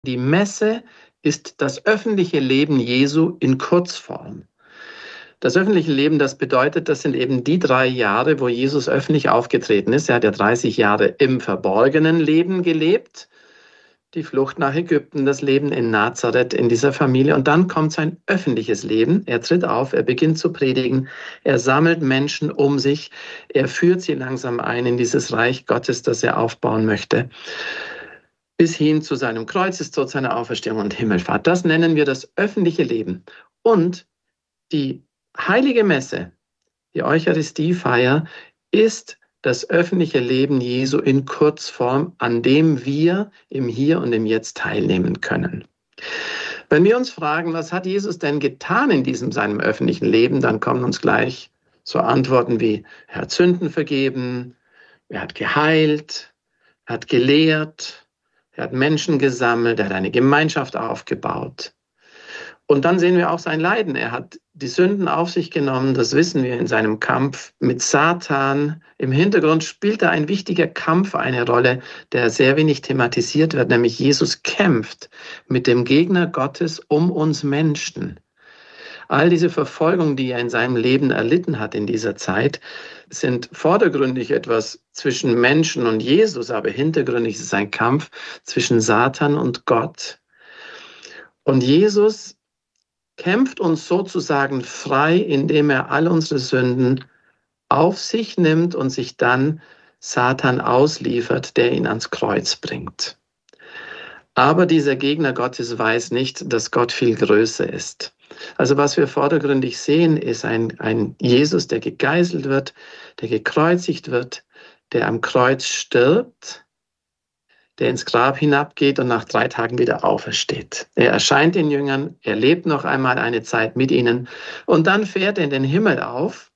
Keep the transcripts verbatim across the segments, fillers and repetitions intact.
Die Messe ist das öffentliche Leben Jesu in Kurzform. Das öffentliche Leben, das bedeutet, das sind eben die drei Jahre, wo Jesus öffentlich aufgetreten ist. Er hat ja dreißig Jahre im verborgenen Leben gelebt, die Flucht nach Ägypten, das Leben in Nazareth, in dieser Familie. Und dann kommt sein öffentliches Leben. Er tritt auf, er beginnt zu predigen, er sammelt Menschen um sich, er führt sie langsam ein in dieses Reich Gottes, das er aufbauen möchte, bis hin zu seinem Kreuzestod, seiner Auferstehung und Himmelfahrt. Das nennen wir das öffentliche Leben. Und die heilige Messe, die Eucharistiefeier, ist das öffentliche Leben Jesu in Kurzform, an dem wir im Hier und im Jetzt teilnehmen können. Wenn wir uns fragen, was hat Jesus denn getan in diesem seinem öffentlichen Leben, dann kommen uns gleich so Antworten wie, er hat Sünden vergeben, er hat geheilt, er hat gelehrt, er hat Menschen gesammelt, er hat eine Gemeinschaft aufgebaut. Und dann sehen wir auch sein Leiden. Er hat die Sünden auf sich genommen, das wissen wir in seinem Kampf mit Satan. Im Hintergrund spielt da ein wichtiger Kampf eine Rolle, der sehr wenig thematisiert wird, nämlich Jesus kämpft mit dem Gegner Gottes um uns Menschen. All diese Verfolgung, die er in seinem Leben erlitten hat in dieser Zeit, sind vordergründig etwas zwischen Menschen und Jesus, aber hintergründig ist es ein Kampf zwischen Satan und Gott. Und Jesus kämpft uns sozusagen frei, indem er all unsere Sünden auf sich nimmt und sich dann Satan ausliefert, der ihn ans Kreuz bringt. Aber dieser Gegner Gottes weiß nicht, dass Gott viel größer ist. Also was wir vordergründig sehen, ist ein, ein Jesus, der gegeißelt wird, der gekreuzigt wird, der am Kreuz stirbt, der ins Grab hinabgeht und nach drei Tagen wieder aufersteht. Er erscheint den Jüngern, er lebt noch einmal eine Zeit mit ihnen und dann fährt er in den Himmel auf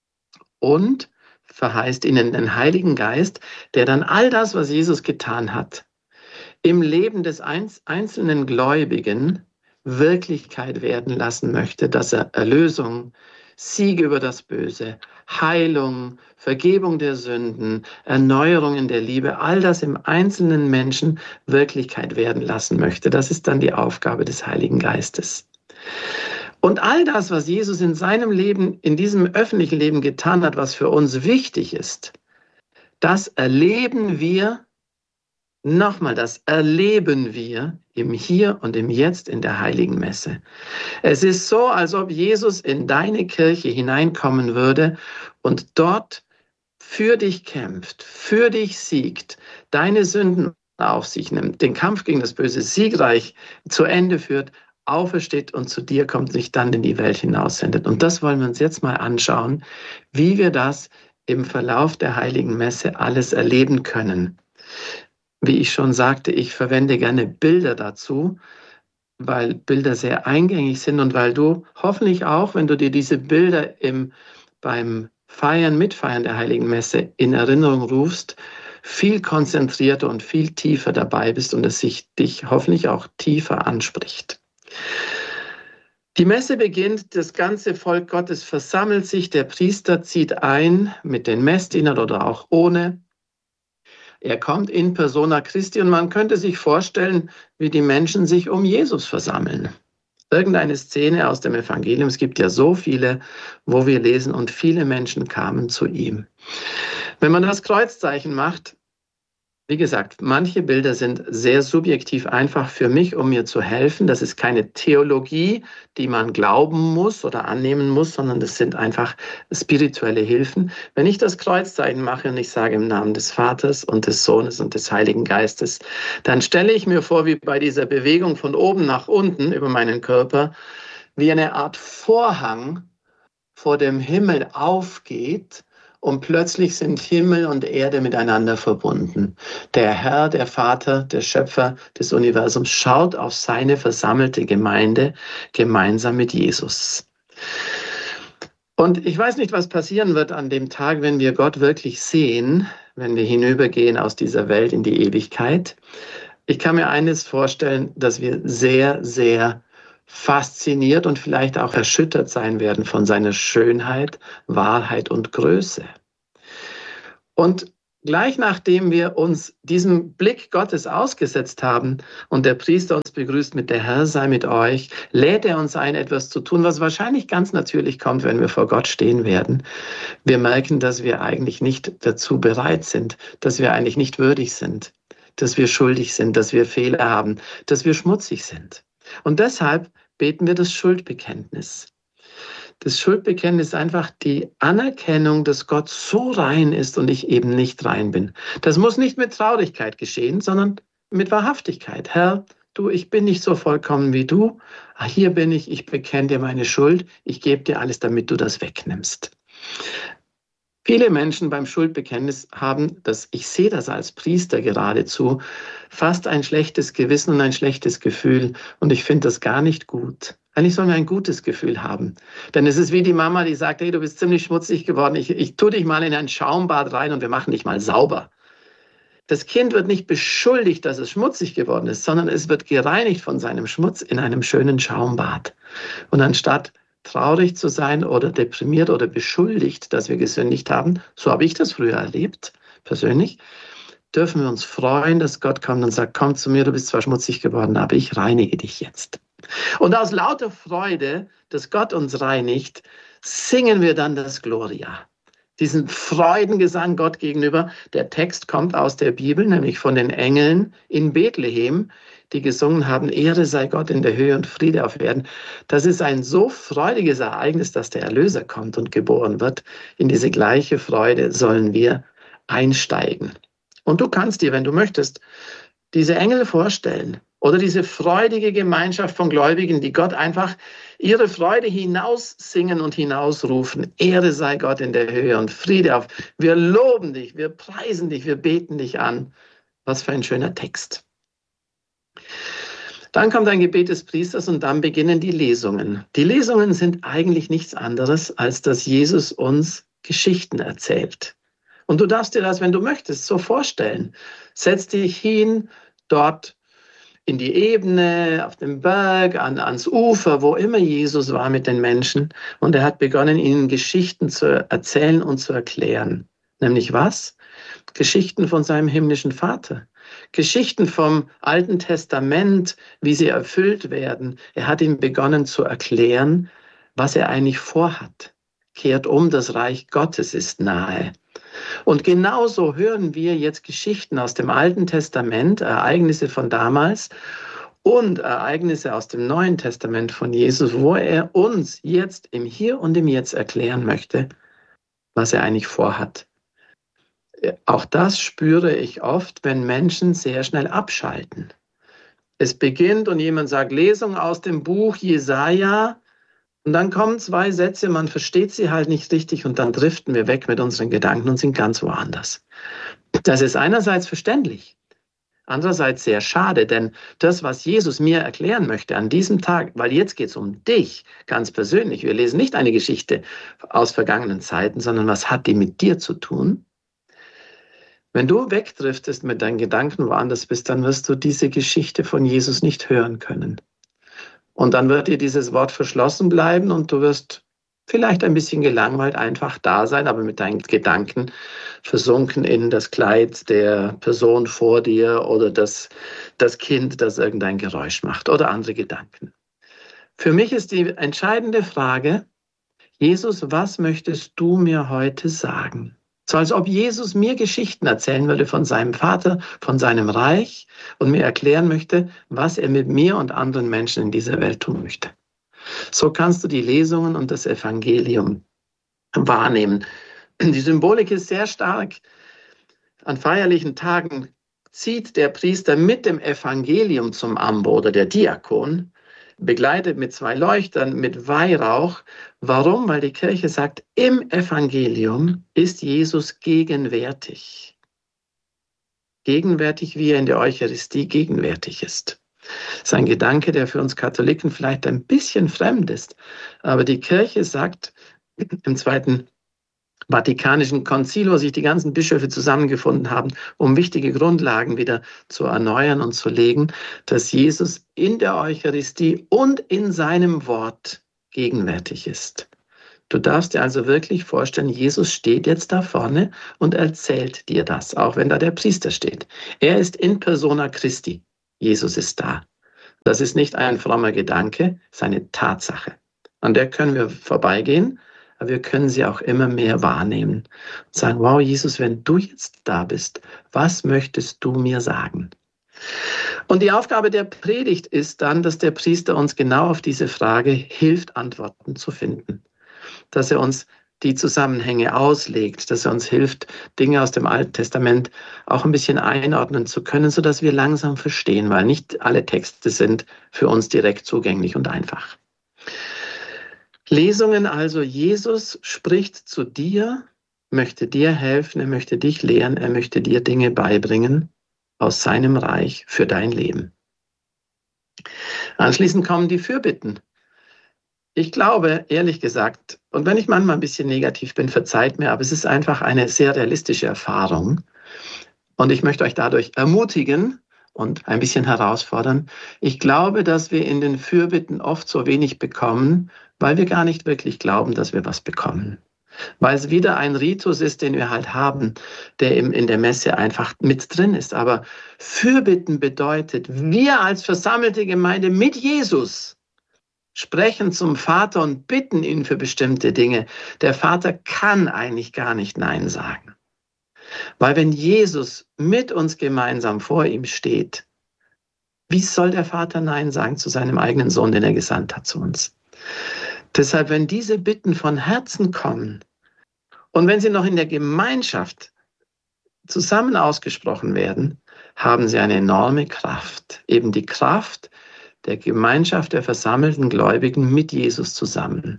und verheißt ihnen den Heiligen Geist, der dann all das, was Jesus getan hat, im Leben des einzelnen Gläubigen Wirklichkeit werden lassen möchte, dass er Erlösung, Sieg über das Böse, Heilung, Vergebung der Sünden, Erneuerung in der Liebe, all das im einzelnen Menschen Wirklichkeit werden lassen möchte. Das ist dann die Aufgabe des Heiligen Geistes. Und all das, was Jesus in seinem Leben, in diesem öffentlichen Leben getan hat, was für uns wichtig ist, das erleben wir, nochmal, das erleben wir im Hier und im Jetzt in der Heiligen Messe. Es ist so, als ob Jesus in deine Kirche hineinkommen würde und dort für dich kämpft, für dich siegt, deine Sünden auf sich nimmt, den Kampf gegen das Böse siegreich zu Ende führt, aufersteht und zu dir kommt, sich dann in die Welt hinaussendet. Und das wollen wir uns jetzt mal anschauen, wie wir das im Verlauf der Heiligen Messe alles erleben können. Wie ich schon sagte, ich verwende gerne Bilder dazu, weil Bilder sehr eingängig sind und weil du hoffentlich auch, wenn du dir diese Bilder im, beim Feiern, Mitfeiern der Heiligen Messe in Erinnerung rufst, viel konzentrierter und viel tiefer dabei bist und es sich dich hoffentlich auch tiefer anspricht. Die Messe beginnt, das ganze Volk Gottes versammelt sich, der Priester zieht ein mit den Messdienern oder auch ohne. Er kommt in persona Christi und man könnte sich vorstellen, wie die Menschen sich um Jesus versammeln. Irgendeine Szene aus dem Evangelium, es gibt ja so viele, wo wir lesen, und viele Menschen kamen zu ihm. Wenn man das Kreuzzeichen macht, wie gesagt, manche Bilder sind sehr subjektiv einfach für mich, um mir zu helfen. Das ist keine Theologie, die man glauben muss oder annehmen muss, sondern das sind einfach spirituelle Hilfen. Wenn ich das Kreuzzeichen mache und ich sage im Namen des Vaters und des Sohnes und des Heiligen Geistes, dann stelle ich mir vor, wie bei dieser Bewegung von oben nach unten über meinen Körper, wie eine Art Vorhang vor dem Himmel aufgeht. Und plötzlich sind Himmel und Erde miteinander verbunden. Der Herr, der Vater, der Schöpfer des Universums schaut auf seine versammelte Gemeinde gemeinsam mit Jesus. Und ich weiß nicht, was passieren wird an dem Tag, wenn wir Gott wirklich sehen, wenn wir hinübergehen aus dieser Welt in die Ewigkeit. Ich kann mir eines vorstellen, dass wir sehr, sehr fasziniert und vielleicht auch erschüttert sein werden von seiner Schönheit, Wahrheit und Größe. Und Gleich nachdem wir uns diesem Blick Gottes ausgesetzt haben und der Priester uns begrüßt mit der Herr sei mit euch, lädt er uns ein, etwas zu tun, was wahrscheinlich ganz natürlich kommt, wenn wir vor Gott stehen werden. Wir merken, dass wir eigentlich nicht dazu bereit sind, dass wir eigentlich nicht würdig sind, dass wir schuldig sind, dass wir Fehler haben, dass wir schmutzig sind. Und deshalb beten wir das Schuldbekenntnis. Das Schuldbekenntnis ist einfach die Anerkennung, dass Gott so rein ist und ich eben nicht rein bin. Das muss nicht mit Traurigkeit geschehen, sondern mit Wahrhaftigkeit. Herr, du, ich bin nicht so vollkommen wie du. Hier bin ich, ich bekenne dir meine Schuld. Ich gebe dir alles, damit du das wegnimmst. Viele Menschen beim Schuldbekenntnis haben, das, ich sehe das als Priester geradezu, fast ein schlechtes Gewissen und ein schlechtes Gefühl. Und ich finde das gar nicht gut. Eigentlich sollen wir ein gutes Gefühl haben. Denn es ist wie die Mama, die sagt, hey, du bist ziemlich schmutzig geworden. Ich, ich tue dich mal in ein Schaumbad rein und wir machen dich mal sauber. Das Kind wird nicht beschuldigt, dass es schmutzig geworden ist, sondern es wird gereinigt von seinem Schmutz in einem schönen Schaumbad. Und anstatt traurig zu sein oder deprimiert oder beschuldigt, dass wir gesündigt haben, so habe ich das früher erlebt, persönlich, dürfen wir uns freuen, dass Gott kommt und sagt, komm zu mir, du bist zwar schmutzig geworden, aber ich reinige dich jetzt. Und aus lauter Freude, dass Gott uns reinigt, singen wir dann das Gloria. Diesen Freudengesang Gott gegenüber. Der Text kommt aus der Bibel, nämlich von den Engeln in Bethlehem, die gesungen haben, Ehre sei Gott in der Höhe und Friede auf Erden. Das ist ein so freudiges Ereignis, dass der Erlöser kommt und geboren wird. In diese gleiche Freude sollen wir einsteigen. Und du kannst dir, wenn du möchtest, diese Engel vorstellen oder diese freudige Gemeinschaft von Gläubigen, die Gott einfach ihre Freude hinaussingen und hinausrufen. Ehre sei Gott in der Höhe und Friede auf. Wir loben dich, wir preisen dich, wir beten dich an. Was für ein schöner Text. Dann kommt ein Gebet des Priesters und dann beginnen die Lesungen. Die Lesungen sind eigentlich nichts anderes, als dass Jesus uns Geschichten erzählt. Und du darfst dir das, wenn du möchtest, so vorstellen. Setz dich hin, dort in die Ebene, auf dem Berg, an, ans Ufer, wo immer Jesus war mit den Menschen. Und er hat begonnen, ihnen Geschichten zu erzählen und zu erklären. Nämlich was? Geschichten von seinem himmlischen Vater. Geschichten vom Alten Testament, wie sie erfüllt werden. Er hat ihm begonnen zu erklären, was er eigentlich vorhat. Kehrt um, das Reich Gottes ist nahe. Und genauso hören wir jetzt Geschichten aus dem Alten Testament, Ereignisse von damals und Ereignisse aus dem Neuen Testament von Jesus, wo er uns jetzt im Hier und im Jetzt erklären möchte, was er eigentlich vorhat. Auch das spüre ich oft, wenn Menschen sehr schnell abschalten. Es beginnt und jemand sagt Lesung aus dem Buch Jesaja und dann kommen zwei Sätze, man versteht sie halt nicht richtig und dann driften wir weg mit unseren Gedanken und sind ganz woanders. Das ist einerseits verständlich, andererseits sehr schade, denn das, was Jesus mir erklären möchte an diesem Tag, weil jetzt geht es um dich ganz persönlich, wir lesen nicht eine Geschichte aus vergangenen Zeiten, sondern was hat die mit dir zu tun? Wenn du wegdriftest mit deinen Gedanken woanders bist, dann wirst du diese Geschichte von Jesus nicht hören können. Und dann wird dir dieses Wort verschlossen bleiben und du wirst vielleicht ein bisschen gelangweilt einfach da sein, aber mit deinen Gedanken versunken in das Kleid der Person vor dir oder das, das Kind, das irgendein Geräusch macht oder andere Gedanken. Für mich ist die entscheidende Frage, Jesus, was möchtest du mir heute sagen? So als ob Jesus mir Geschichten erzählen würde von seinem Vater, von seinem Reich und mir erklären möchte, was er mit mir und anderen Menschen in dieser Welt tun möchte. So kannst du die Lesungen und das Evangelium wahrnehmen. Die Symbolik ist sehr stark. An feierlichen Tagen zieht der Priester mit dem Evangelium zum Ambo oder der Diakon, begleitet mit zwei Leuchtern, mit Weihrauch. Warum? Weil die Kirche sagt, im Evangelium ist Jesus gegenwärtig. Gegenwärtig, wie er in der Eucharistie gegenwärtig ist. Das ist ein Gedanke, der für uns Katholiken vielleicht ein bisschen fremd ist. Aber die Kirche sagt im Zweiten Vatikanischen Konzil, wo sich die ganzen Bischöfe zusammengefunden haben, um wichtige Grundlagen wieder zu erneuern und zu legen, dass Jesus in der Eucharistie und in seinem Wort gegenwärtig ist. Du darfst dir also wirklich vorstellen, Jesus steht jetzt da vorne und erzählt dir das, auch wenn da der Priester steht. Er ist in persona Christi. Jesus ist da. Das ist nicht ein frommer Gedanke, es ist eine Tatsache. An der können wir vorbeigehen, aber wir können sie auch immer mehr wahrnehmen und sagen, wow, Jesus, wenn du jetzt da bist, was möchtest du mir sagen? Und die Aufgabe der Predigt ist dann, dass der Priester uns genau auf diese Frage hilft, Antworten zu finden. Dass er uns die Zusammenhänge auslegt, dass er uns hilft, Dinge aus dem Alten Testament auch ein bisschen einordnen zu können, sodass wir langsam verstehen, weil nicht alle Texte sind für uns direkt zugänglich und einfach. Lesungen also, Jesus spricht zu dir, möchte dir helfen, er möchte dich lehren, er möchte dir Dinge beibringen aus seinem Reich für dein Leben. Anschließend kommen die Fürbitten. Ich glaube, ehrlich gesagt, und wenn ich manchmal ein bisschen negativ bin, verzeiht mir, aber es ist einfach eine sehr realistische Erfahrung. Und ich möchte euch dadurch ermutigen und ein bisschen herausfordern. Ich glaube, dass wir in den Fürbitten oft so wenig bekommen, weil wir gar nicht wirklich glauben, dass wir was bekommen. Weil es wieder ein Ritus ist, den wir halt haben, der eben in der Messe einfach mit drin ist. Aber Fürbitten bedeutet, wir als versammelte Gemeinde mit Jesus sprechen zum Vater und bitten ihn für bestimmte Dinge. Der Vater kann eigentlich gar nicht Nein sagen. Weil wenn Jesus mit uns gemeinsam vor ihm steht, wie soll der Vater Nein sagen zu seinem eigenen Sohn, den er gesandt hat zu uns? Deshalb, wenn diese Bitten von Herzen kommen und wenn sie noch in der Gemeinschaft zusammen ausgesprochen werden, haben sie eine enorme Kraft. Eben die Kraft der Gemeinschaft der versammelten Gläubigen mit Jesus zusammen.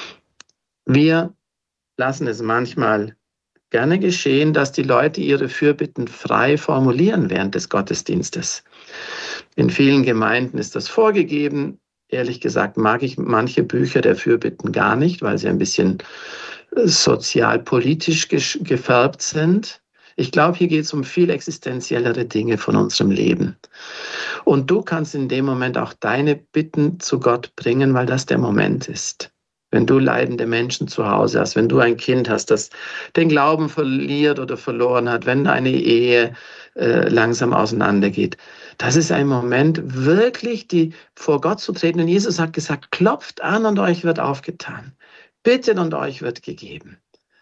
Wir lassen es manchmal gerne geschehen, dass die Leute ihre Fürbitten frei formulieren während des Gottesdienstes. In vielen Gemeinden ist das vorgegeben. Ehrlich gesagt mag ich manche Bücher der Fürbitten gar nicht, weil sie ein bisschen sozialpolitisch gefärbt sind. Ich glaube, hier geht es um viel existenziellere Dinge von unserem Leben. Und du kannst in dem Moment auch deine Bitten zu Gott bringen, weil das der Moment ist. Wenn du leidende Menschen zu Hause hast, wenn du ein Kind hast, das den Glauben verliert oder verloren hat, wenn deine Ehe äh, langsam auseinandergeht, das ist ein Moment, wirklich die vor Gott zu treten. Und Jesus hat gesagt, klopft an und euch wird aufgetan. Bittet und euch wird gegeben.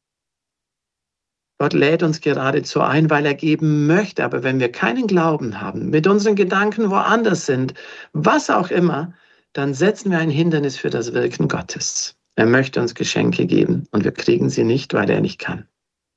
Gott lädt uns geradezu ein, weil er geben möchte. Aber wenn wir keinen Glauben haben, mit unseren Gedanken woanders sind, was auch immer, dann setzen wir ein Hindernis für das Wirken Gottes. Er möchte uns Geschenke geben und wir kriegen sie nicht, weil er nicht kann.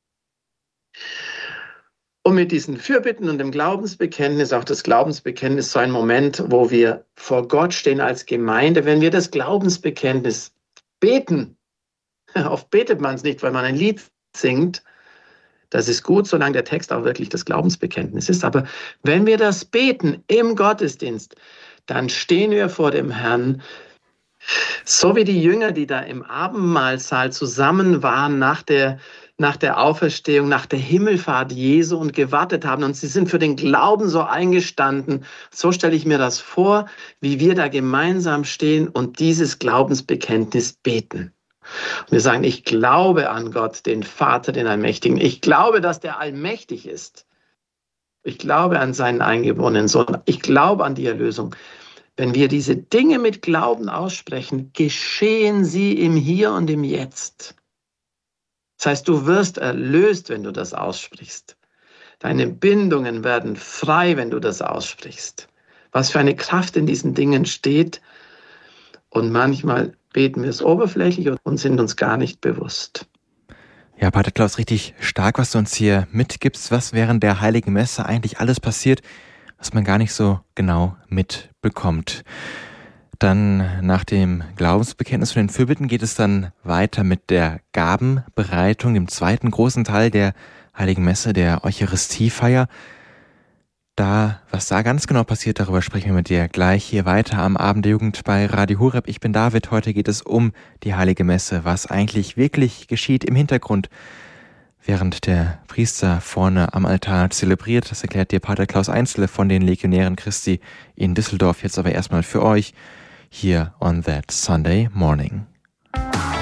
Und mit diesen Fürbitten und dem Glaubensbekenntnis, auch das Glaubensbekenntnis, so ein Moment, wo wir vor Gott stehen als Gemeinde, wenn wir das Glaubensbekenntnis beten, oft betet man es nicht, weil man ein Lied singt, das ist gut, solange der Text auch wirklich das Glaubensbekenntnis ist. Aber wenn wir das beten im Gottesdienst, dann stehen wir vor dem Herrn, so wie die Jünger, die da im Abendmahlsaal zusammen waren nach der, nach der Auferstehung, nach der Himmelfahrt Jesu und gewartet haben. Und sie sind für den Glauben so eingestanden. So stelle ich mir das vor, wie wir da gemeinsam stehen und dieses Glaubensbekenntnis beten. Und wir sagen, ich glaube an Gott, den Vater, den Allmächtigen. Ich glaube, dass der allmächtig ist. Ich glaube an seinen eingeborenen Sohn. Ich glaube an die Erlösung. Wenn wir diese Dinge mit Glauben aussprechen, geschehen sie im Hier und im Jetzt. Das heißt, du wirst erlöst, wenn du das aussprichst. Deine Bindungen werden frei, wenn du das aussprichst. Was für eine Kraft in diesen Dingen steht. Und manchmal beten wir es oberflächlich und sind uns gar nicht bewusst. Ja, Pater Klaus, richtig stark, was du uns hier mitgibst, was während der Heiligen Messe eigentlich alles passiert, was man gar nicht so genau mitbekommt. Dann nach dem Glaubensbekenntnis von den Fürbitten geht es dann weiter mit der Gabenbereitung, dem zweiten großen Teil der Heiligen Messe, der Eucharistiefeier. Da, was da ganz genau passiert, darüber sprechen wir mit dir gleich hier weiter am Abend der Jugend bei Radio Horeb. Ich bin David. Heute geht es um die Heilige Messe, was eigentlich wirklich geschieht im Hintergrund, während der Priester vorne am Altar zelebriert. Das erklärt dir Pater Klaus Einzle von den Legionären Christi in Düsseldorf. Jetzt aber erstmal für euch hier on that Sunday morning.